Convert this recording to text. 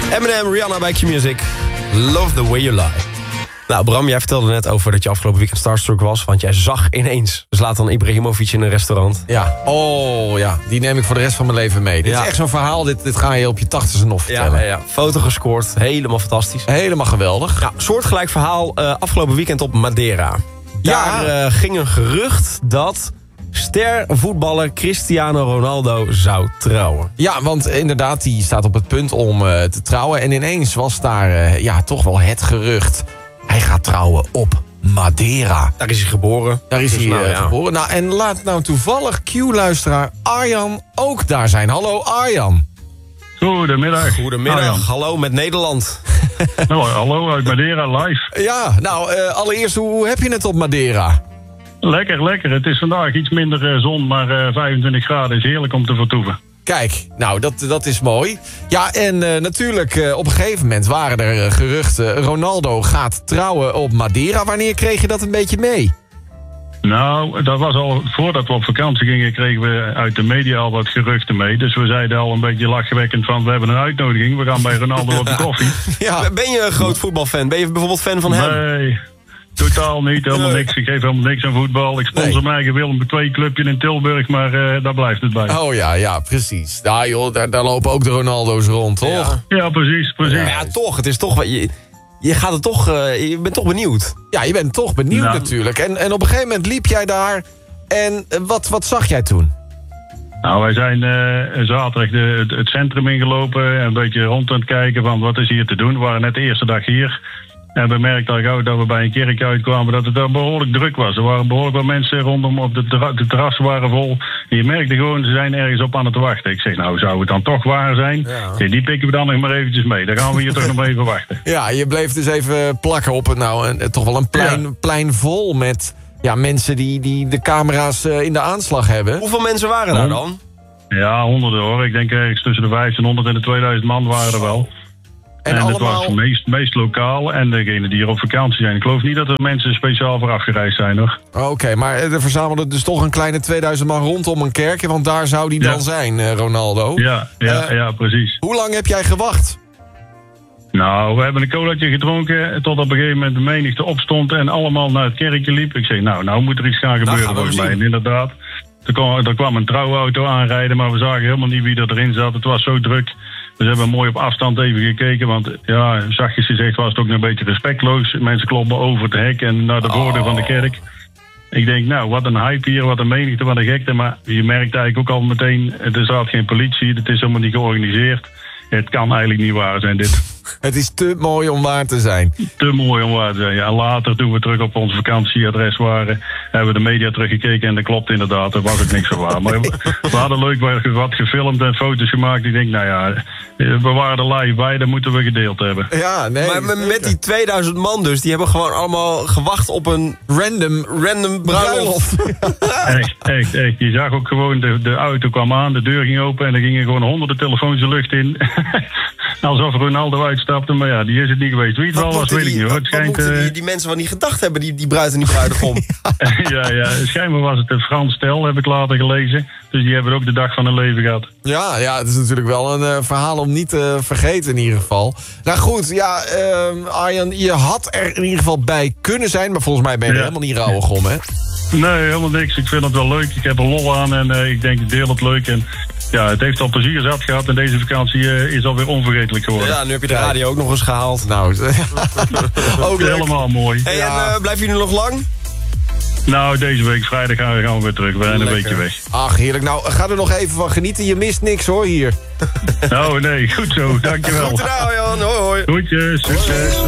Eminem, Rihanna bij Q-Music. Love the way you lie. Nou, Bram, jij vertelde net over dat je afgelopen weekend starstruck was. Want jij zag ineens Zlatan Ibrahimovic in een restaurant. Ja, die neem ik voor de rest van mijn leven mee. Dit is echt zo'n verhaal, dit ga je op je 80ste nog vertellen. Ja. Foto gescoord, helemaal fantastisch. Helemaal geweldig. Ja, soortgelijk verhaal afgelopen weekend op Madeira. Daar ging een gerucht dat stervoetballer Cristiano Ronaldo zou trouwen. Ja, want inderdaad, die staat op het punt om te trouwen. En ineens was daar toch wel het gerucht. Hij gaat trouwen op Madeira. Daar is hij geboren. Geboren. Nou, en laat nou toevallig Q-luisteraar Arjan ook daar zijn. Hallo Arjan. Goedemiddag. Goedemiddag. Hallo met Nederland. Hallo uit Madeira live. Ja, nou allereerst, hoe heb je het op Madeira? Lekker. Het is vandaag iets minder zon, maar 25 graden is heerlijk om te vertoeven. Kijk, nou, dat is mooi. Ja, en natuurlijk, op een gegeven moment waren er geruchten. Ronaldo gaat trouwen op Madeira. Wanneer kreeg je dat een beetje mee? Nou, dat was al voordat we op vakantie gingen, kregen we uit de media al wat geruchten mee. Dus we zeiden al een beetje lachwekkend van, we hebben een uitnodiging. We gaan bij Ronaldo op de koffie. Ja. Ben je een groot voetbalfan? Ben je bijvoorbeeld fan van hem? Nee. Totaal niet, helemaal niks. Ik geef helemaal niks aan voetbal. Ik sponsor mijn eigen Willem II clubje in Tilburg, maar daar blijft het bij. Oh ja, precies. Nou joh, daar lopen ook de Ronaldo's rond, toch? Ja, precies. Ja, toch. Het is toch... Je gaat er toch... je bent toch benieuwd. Ja, je bent toch benieuwd natuurlijk. En op een gegeven moment liep jij daar. En wat zag jij toen? Nou, wij zijn zaterdag het centrum ingelopen. Een beetje rond aan het kijken van wat is hier te doen. We waren net de eerste dag hier. En we merkten al gauw dat we bij een kerk uitkwamen dat het daar behoorlijk druk was. Er waren behoorlijk wat mensen rondom op de terrassen waren vol. En je merkte gewoon, ze zijn ergens op aan het wachten. Ik zeg, nou, zou het dan toch waar zijn? Ja. Die pikken we dan nog maar eventjes mee. Dan gaan we hier toch nog even wachten. Ja, je bleef dus even plakken op toch wel een plein vol met mensen die de camera's in de aanslag hebben. Hoeveel mensen waren daar dan? Ja, honderden hoor. Ik denk ergens tussen de 1500 en de 2000 man waren er wel. En allemaal... het was meest lokaal en degene die hier op vakantie zijn. Ik geloof niet dat er mensen speciaal voor afgereisd zijn, hoor. Oké, maar er verzamelden dus toch een kleine 2000 man rondom een kerk. Want daar zou die dan zijn, Ronaldo. Ja, precies. Hoe lang heb jij gewacht? Nou, we hebben een colaatje gedronken tot op een gegeven moment de menigte opstond en allemaal naar het kerkje liep. Ik zei, nou moet er iets gaan gebeuren volgens mij. En inderdaad, er kwam een trouwauto aanrijden, maar we zagen helemaal niet wie er erin zat. Het was zo druk. Dus we hebben mooi op afstand even gekeken, want zachtjes gezegd was het ook nog een beetje respectloos. Mensen klopten over het hek en naar de voordeur van de kerk. Ik denk, nou, wat een hype hier, wat een menigte, wat een gekte. Maar je merkt eigenlijk ook al meteen, er staat geen politie, het is helemaal niet georganiseerd. Het kan eigenlijk niet waar zijn, dit. Het is te mooi om waar te zijn. Te mooi om waar te zijn, ja. Later, toen we terug op ons vakantieadres waren, hebben we de media teruggekeken en dat klopt inderdaad. Er was ook niks van waar. Maar we hadden leuk wat gefilmd en foto's gemaakt. Ik denk, nou ja, we waren er live bij, dat moeten we gedeeld hebben. Ja, nee. Maar met die 2000 man dus, die hebben gewoon allemaal gewacht op een random bruiloft. Echt. Je zag ook gewoon, de auto kwam aan, de deur ging open en er gingen gewoon honderden telefoons de lucht in. Alsof Ronaldo uitstapte, maar ja, die is het niet geweest. Wie het wel was, weet ik niet hoor. Het schijnt, die mensen wel niet gedacht hebben, die bruid en die bruidegom. Ja, schijnbaar was het een Frans stel, heb ik later gelezen. Dus die hebben ook de dag van hun leven gehad. Ja, het is natuurlijk wel een verhaal om niet te vergeten in ieder geval. Nou goed, Arjan, je had er in ieder geval bij kunnen zijn, maar volgens mij ben je er helemaal niet rauwig om, hè? Nee, helemaal niks. Ik vind het wel leuk. Ik heb er lol aan en ik denk, ik deel het leuk. En ja, het heeft al plezier zat gehad en deze vakantie is alweer onvergetelijk geworden. Ja, nu heb je de radio ook nog eens gehaald. Nou, ook helemaal mooi. Hey, en blijven jullie nog lang? Nou, deze week vrijdag gaan we weer terug. We zijn een weekje weg. Ach, heerlijk. Nou, ga er nog even van genieten. Je mist niks hoor, hier. Oh nee, goed zo. Dankjewel. Goed gedaan, Jan. Hoi. Groetjes, succes.